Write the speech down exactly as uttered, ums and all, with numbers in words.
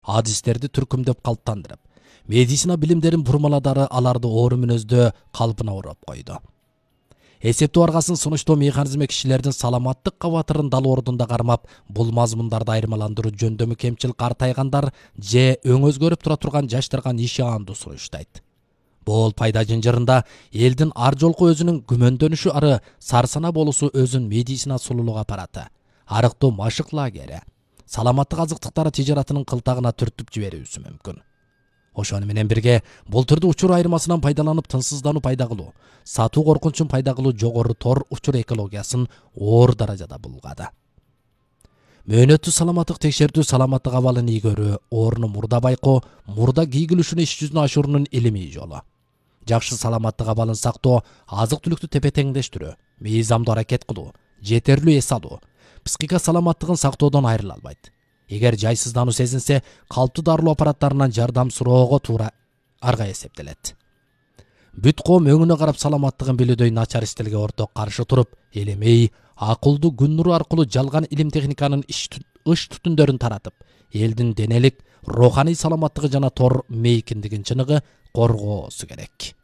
адистерди түркүмдөп калыптандырып, медицина билимдерин бурмаладары аларды оору мүнөздө калпына ороп койду. Эсептөө аргасын сунуштоо механизми кишилердин саламаттык кабатырын дал ордунда кармап, бул мазмундарды айырмаландыруу жөндөмү кемчил картайгандар же өң өзгөрүп тура турган жаштарга нишаандуу суруштайт. Бул пайда жынжырында элдин ар жолку өзүнүн күмөндөнүшү ары сарсана болусу өзүн медицина сулулук аппараты, арыктоо машык лагери, саламаттык азыктыктары тижаратынын кылтагына түртүп жиберүүсү мүмкүн. Ошону менен бирге бул түрдүү учур айырмасынан пайдаланып тынсыздануу пайда кылуу, сатуу коркунчун пайда кылуу жогору тор учур экологиясын оор даражада булгады. Мөөнөттүү саламаттык текшертүү саламаттык абалын ийгөрүү, оорunu мурда байкоо, мурда кийгилишүүнү иш жүзүнө ашуурунун илимий жолу. Жакшы саламаттык абалын сактоо, азык-түлүктү тепе-теңдештирүү, мыйзамдуу аракет кылуу, жетерлүү эс алуу, психика саламаттыгын сактоодон айрыла албайт. Эгер жайсыздануу сезинсе, калптуу дарылоо аппараттарынан жардам суроого туура арга эсептелет. Бүт коом өңүнө карап саламаттыгын билүүдөй начар истелге орток каршы туруп, элемей, акылдуу күн нуру аркылуу жалган илим техниканын ыш түтүндөрүн таратып, элдин денелик, руханий саламаттыгы жана тор мейкиндигин чыныгы коргоосу керек.